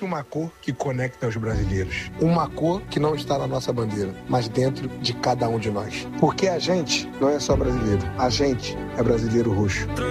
uma cor que conecta os brasileiros. Uma cor que não está na nossa bandeira, mas dentro de cada um de nós. Porque a gente não é só brasileiro. A gente é brasileiro roxo.